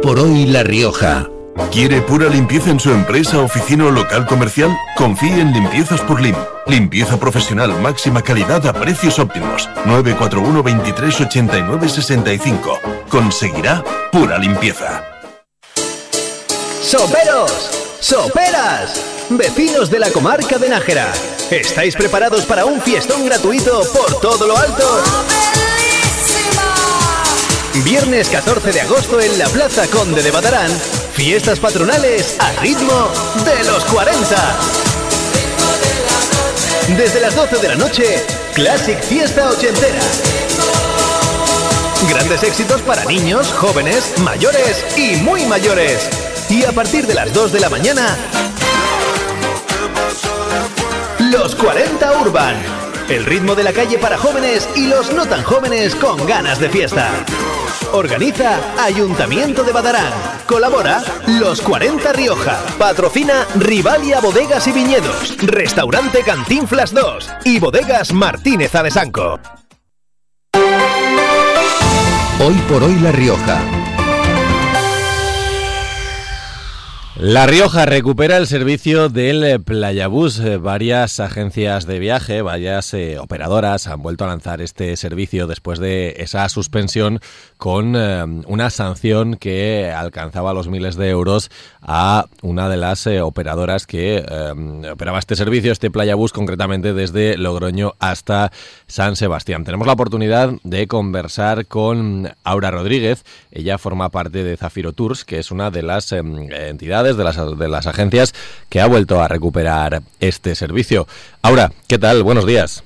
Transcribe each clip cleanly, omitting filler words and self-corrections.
por hoy La Rioja. ¿Quiere pura limpieza en su empresa, oficina o local comercial? Confíe en Limpiezas por Lim. Limpieza profesional, máxima calidad a precios óptimos. 941 23 89 65. Conseguirá pura limpieza. ¡Soperos! ¡Soperas! Vecinos de la comarca de Nájera, ¿estáis preparados para un fiestón gratuito por todo lo alto? Viernes 14 de agosto en la Plaza Conde de Badarán, fiestas patronales a ritmo de los 40. Desde las 12 de la noche, Classic Fiesta Ochentera. Grandes éxitos para niños, jóvenes, mayores y muy mayores. Y a partir de las 2 de la mañana, Los 40 Urban. El ritmo de la calle para jóvenes y los no tan jóvenes con ganas de fiesta. Organiza Ayuntamiento de Badarán. Colabora Los 40 Rioja. Patrocina Rivalia Bodegas y Viñedos, Restaurante Cantinflas 2 y Bodegas Martínez Adesanco. Hoy por hoy La Rioja. La Rioja recupera el servicio del Playabús. Varias agencias de viaje, varias operadoras han vuelto a lanzar este servicio después de esa suspensión con una sanción que alcanzaba los miles de euros a una de las operadoras que operaba este servicio, este Playabús, concretamente desde Logroño hasta San Sebastián. Tenemos la oportunidad de conversar con Aura Rodríguez. Ella forma parte de Zafiro Tours, que es una de las entidades de las agencias que ha vuelto a recuperar este servicio. Aura, ¿qué tal? Buenos días.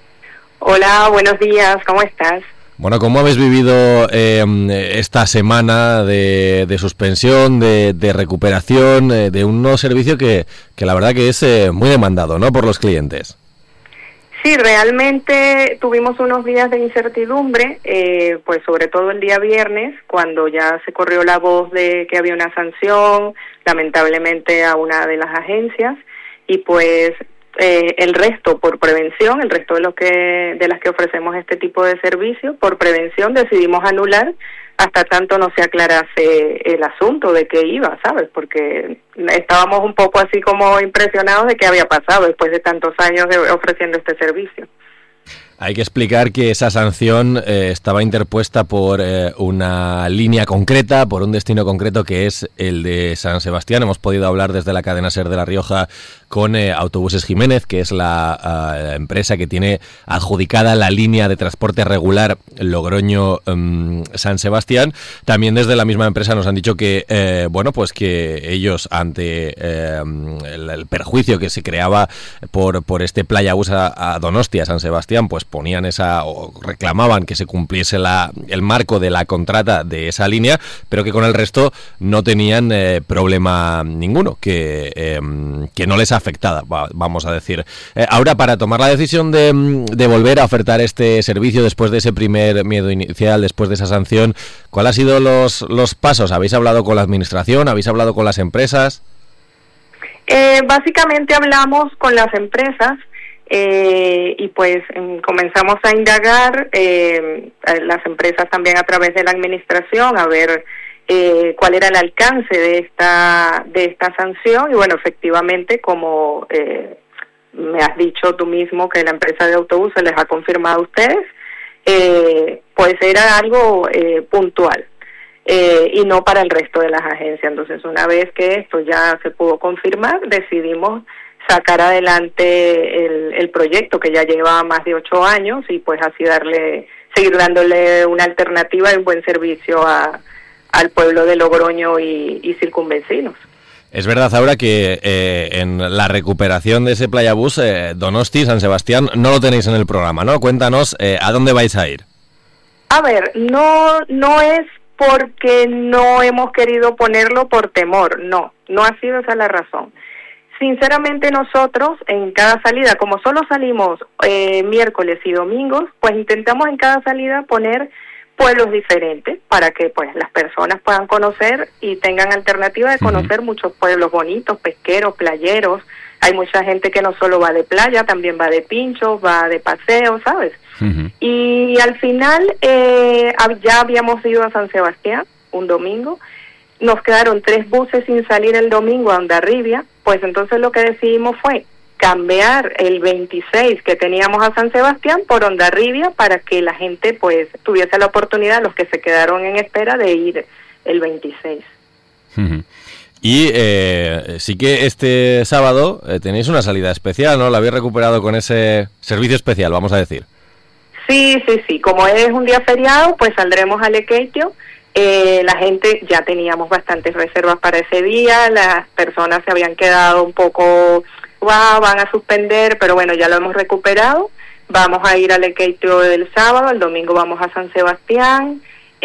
Hola, buenos días, ¿cómo estás? Bueno, ¿cómo habéis vivido esta semana de suspensión, de recuperación, de un nuevo servicio que la verdad que es muy demandado, ¿no?, por los clientes? Sí, realmente tuvimos unos días de incertidumbre, pues sobre todo el día viernes, cuando ya se corrió la voz de que había una sanción, lamentablemente a una de las agencias, y pues el resto por prevención, el resto de las que ofrecemos este tipo de servicio, por prevención decidimos anular hasta tanto no se aclarase el asunto de qué iba, ¿sabes? Porque estábamos un poco así como impresionados de qué había pasado después de tantos años ofreciendo este servicio. Hay que explicar que esa sanción estaba interpuesta por una línea concreta, por un destino concreto que es el de San Sebastián. Hemos podido hablar desde la cadena SER de La Rioja con Autobuses Jiménez, que es la empresa que tiene adjudicada la línea de transporte regular Logroño-San Sebastián. También desde la misma empresa nos han dicho que, bueno, pues que ellos ante el perjuicio que se creaba por este Playabús a Donostia, San Sebastián, pues ponían o reclamaban que se cumpliese el marco de la contrata de esa línea, pero que con el resto no tenían problema ninguno, que no les afectaba, vamos a decir. Ahora, para tomar la decisión de volver a ofertar este servicio después de ese primer miedo inicial, después de esa sanción, ¿cuál han sido los pasos? ¿Habéis hablado con la administración? ¿Habéis hablado con las empresas? Básicamente hablamos con las empresas. Y pues comenzamos a indagar las empresas también a través de la administración a ver cuál era el alcance de esta sanción, y bueno, efectivamente, como me has dicho tú mismo que la empresa de autobuses les ha confirmado a ustedes, pues era algo puntual y no para el resto de las agencias. Entonces, una vez que esto ya se pudo confirmar, decidimos sacar adelante el proyecto, que ya lleva más de 8 años, y pues así seguir dándole una alternativa y un buen servicio al pueblo de Logroño y circunvecinos. Es verdad, Aura, que en la recuperación de ese Playabús, Donosti, San Sebastián, no lo tenéis en el programa, ¿no? Cuéntanos, ¿a dónde vais a ir? A ver, no es porque no hemos querido ponerlo por temor, no ha sido esa la razón. Sinceramente, nosotros en cada salida, como solo salimos miércoles y domingos, pues intentamos en cada salida poner pueblos diferentes para que pues las personas puedan conocer y tengan alternativa de conocer muchos pueblos bonitos, pesqueros, playeros. Hay mucha gente que no solo va de playa, también va de pinchos, va de paseo, ¿sabes? Y al final ya habíamos ido a San Sebastián un domingo, nos quedaron 3 buses sin salir el domingo a Hondarribia, pues entonces lo que decidimos fue cambiar el 26 que teníamos a San Sebastián por Hondarribia para que la gente pues tuviese la oportunidad, los que se quedaron en espera, de ir el 26. Y sí que este sábado tenéis una salida especial, ¿no? La habéis recuperado con ese servicio especial, vamos a decir. Sí. Como es un día feriado, pues saldremos a Lequeitio. La gente, ya teníamos bastantes reservas para ese día, las personas se habían quedado un poco, van a suspender, pero bueno, ya lo hemos recuperado. Vamos a ir a Lequeitio el sábado, el domingo vamos a San Sebastián,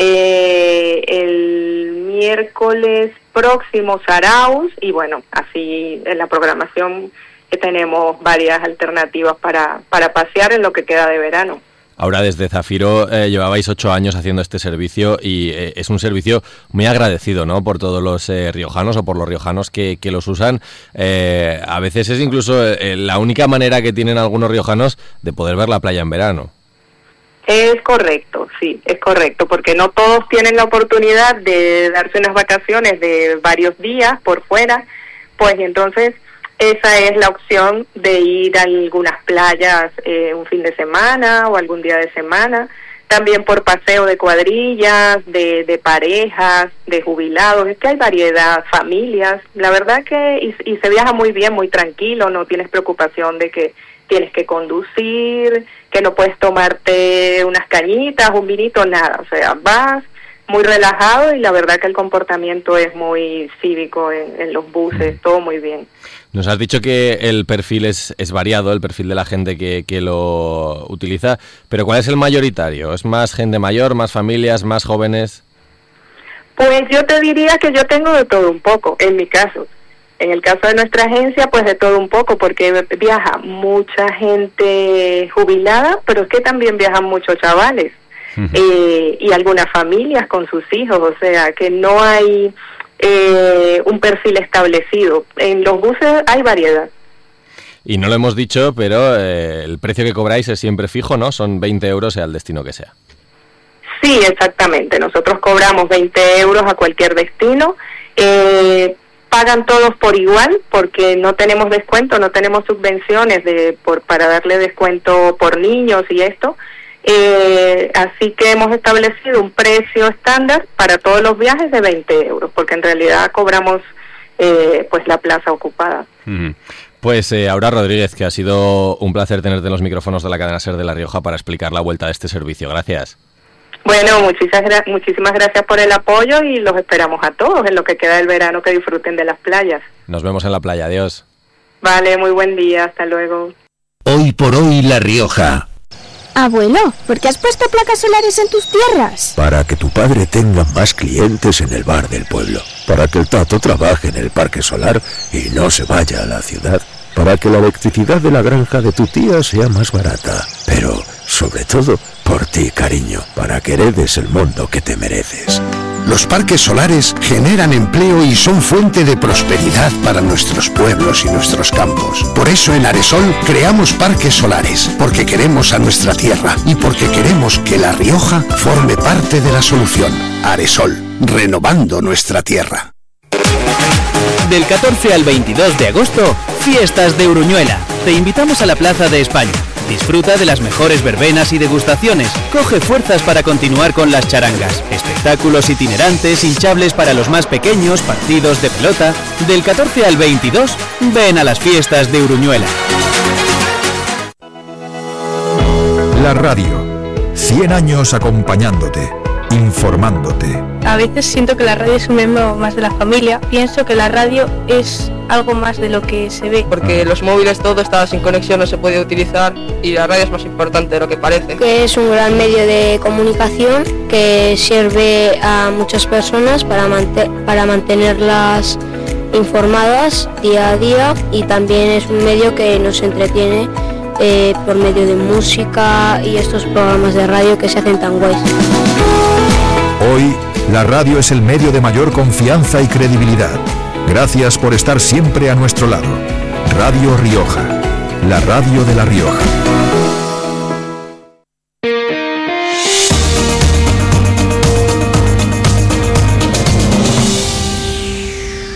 el miércoles próximo Zarauz, y bueno, así en la programación tenemos varias alternativas para pasear en lo que queda de verano. Ahora desde Zafiro llevabais 8 años haciendo este servicio y es un servicio muy agradecido, ¿no? Por todos los riojanos o por los riojanos que los usan. A veces es incluso la única manera que tienen algunos riojanos de poder ver la playa en verano. Es correcto, sí, es correcto, porque no todos tienen la oportunidad de darse unas vacaciones de varios días por fuera, pues entonces esa es la opción de ir a algunas playas un fin de semana o algún día de semana, también por paseo de cuadrillas, de parejas, de jubilados, es que hay variedad, familias, la verdad que y se viaja muy bien, muy tranquilo, no tienes preocupación de que tienes que conducir, que no puedes tomarte unas cañitas, un vinito, nada, o sea, vas muy relajado y la verdad que el comportamiento es muy cívico en los buses, todo muy bien. Nos has dicho que el perfil es variado, el perfil de la gente que lo utiliza, pero ¿cuál es el mayoritario? ¿Es más gente mayor, más familias, más jóvenes? Pues yo te diría que yo tengo de todo un poco, en mi caso. En el caso de nuestra agencia, pues de todo un poco, porque viaja mucha gente jubilada, pero es que también viajan muchos chavales. Y algunas familias con sus hijos, o sea que no hay un perfil establecido. En los buses hay variedad. Y no lo hemos dicho, pero el precio que cobráis es siempre fijo, ¿no? Son 20 euros sea el destino que sea. Sí, exactamente. Nosotros cobramos 20 euros a cualquier destino. Pagan todos por igual porque no tenemos descuento, no tenemos subvenciones para darle descuento por niños y esto. Así que hemos establecido un precio estándar para todos los viajes de 20 euros, porque en realidad cobramos pues la plaza ocupada. Pues Aura Rodríguez, que ha sido un placer tenerte en los micrófonos de la cadena SER de La Rioja para explicar la vuelta de este servicio. Gracias. Bueno, muchísimas gracias por el apoyo y los esperamos a todos en lo que queda del verano, que disfruten de las playas. Nos vemos en la playa, adiós. Vale, muy buen día, hasta luego. Hoy por hoy La Rioja. Abuelo, ¿por qué has puesto placas solares en tus tierras? Para que tu padre tenga más clientes en el bar del pueblo. Para que el Tato trabaje en el parque solar y no se vaya a la ciudad. Para que la electricidad de la granja de tu tía sea más barata. Pero, sobre todo, por ti, cariño. Para que heredes el mundo que te mereces. Los parques solares generan empleo y son fuente de prosperidad para nuestros pueblos y nuestros campos. Por eso en Aresol creamos parques solares, porque queremos a nuestra tierra y porque queremos que La Rioja forme parte de la solución. Aresol, renovando nuestra tierra. Del 14 al 22 de agosto, Fiestas de Uruñuela. Te invitamos a la Plaza de España. Disfruta de las mejores verbenas y degustaciones. Coge fuerzas para continuar con las charangas. Espectáculos itinerantes, hinchables para los más pequeños, partidos de pelota. Del 14 al 22, ven a las Fiestas de Uruñuela. La radio. 100 años acompañándote, informándote. A veces siento que la radio es un miembro más de la familia. Pienso que la radio es algo más de lo que se ve. Porque los móviles todo estaba sin conexión, no se podía utilizar y la radio es más importante de lo que parece. Que es un gran medio de comunicación que sirve a muchas personas para mantenerlas informadas día a día y también es un medio que nos entretiene por medio de música y estos programas de radio que se hacen tan guays. Hoy, la radio es el medio de mayor confianza y credibilidad. Gracias por estar siempre a nuestro lado. Radio Rioja, la radio de La Rioja.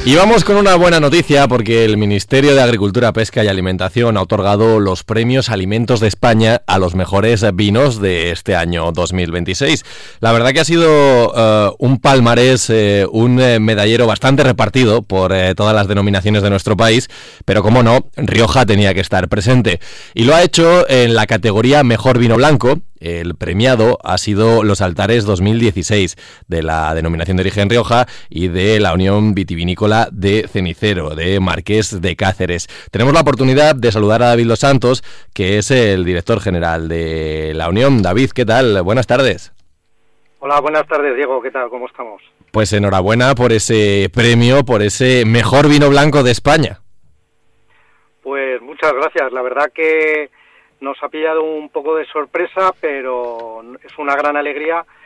Y vamos con una buena noticia porque el Ministerio de Agricultura, Pesca y Alimentación ha otorgado los premios Alimentos de España a los mejores vinos de este año 2026. La verdad que ha sido un palmarés, un medallero bastante repartido por todas las denominaciones de nuestro país, pero como no, Rioja tenía que estar presente. Y lo ha hecho en la categoría Mejor Vino Blanco. El premiado ha sido Los Altares 2016 de la Denominación de Origen Rioja y de la Unión Vitivinícola de Cenicero, de Marqués de Cáceres. Tenemos la oportunidad de saludar a David Los Santos, que es el director general de la Unión. David, ¿qué tal? Buenas tardes. Hola, buenas tardes, Diego. ¿Qué tal? ¿Cómo estamos? Pues enhorabuena por ese premio, por ese Mejor Vino Blanco de España. Pues muchas gracias. La verdad que nos ha pillado un poco de sorpresa, pero es una gran alegría